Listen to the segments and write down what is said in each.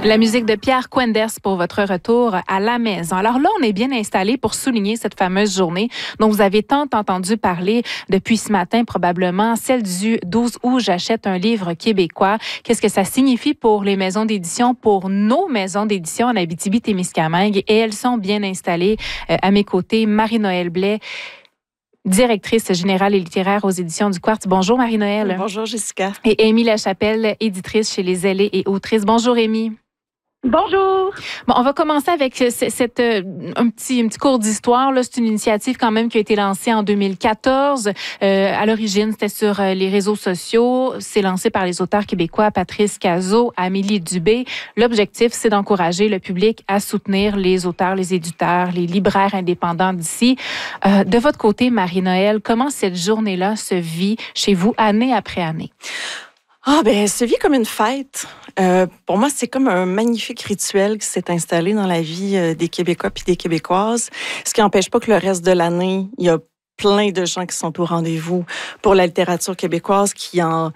La musique de Pierre Quenders pour votre retour à la maison. Alors là, on est bien installé pour souligner cette fameuse journée dont vous avez tant entendu parler depuis ce matin, probablement, celle du 12 août, j'achète un livre québécois. Qu'est-ce que ça signifie pour les maisons d'édition, pour nos maisons d'édition en Abitibi-Témiscamingue? Et elles sont bien installées à mes côtés. Marie-Noëlle Blais, directrice générale et littéraire aux éditions du Quartz. Bonjour Marie-Noëlle. Bonjour Jessica. Et Amy Lachapelle, éditrice chez Les Ailés et autrice. Bonjour Amy. Bonjour. Bon, on va commencer avec un petit cours d'histoire. Là, c'est une initiative quand même qui a été lancée en 2014. À l'origine, c'était sur les réseaux sociaux. C'est lancé par les auteurs québécois Patrice Cazot, Amélie Dubé. L'objectif, c'est d'encourager le public à soutenir les auteurs, les éditeurs, les libraires indépendants d'ici. De votre côté, Marie-Noëlle, comment cette journée-là se vit chez vous année après année? Elle se vit comme une fête. Pour moi, c'est comme un magnifique rituel qui s'est installé dans la vie des Québécois puis des Québécoises, ce qui n'empêche pas que le reste de l'année, il y a plein de gens qui sont au rendez-vous pour la littérature québécoise, qui en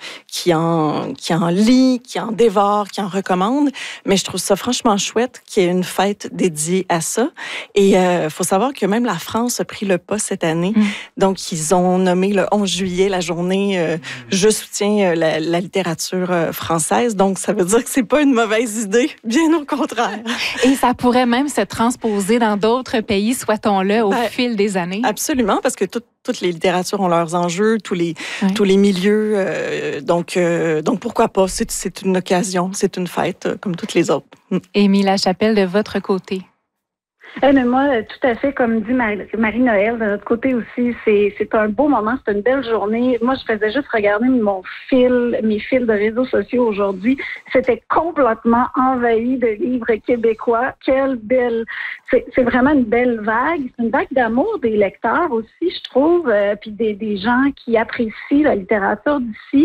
lit, qui en dévore, qui en recommande. Mais je trouve ça franchement chouette qu'il y ait une fête dédiée à ça. Et faut savoir que même la France a pris le pas cette année. Donc, ils ont nommé le 11 juillet la journée « Je soutiens la littérature française ». Donc, ça veut dire que c'est pas une mauvaise idée, bien au contraire. Et ça pourrait même se transposer dans d'autres pays, souhaitons-le, au fil des années. Absolument, parce que toutes les littératures ont leurs enjeux, tous les milieux. Donc, pourquoi pas? C'est une occasion, c'est une fête comme toutes les autres. Amy Lachapelle, de votre côté. Mais moi, tout à fait, comme dit Marie-Noëlle, de notre côté aussi, c'est un beau moment, c'est une belle journée. Moi, je faisais juste regarder mes fils de réseaux sociaux aujourd'hui. C'était complètement envahi de livres québécois. Quelle belle... C'est vraiment une belle vague. C'est une vague d'amour des lecteurs aussi, je trouve, puis des gens qui apprécient la littérature d'ici.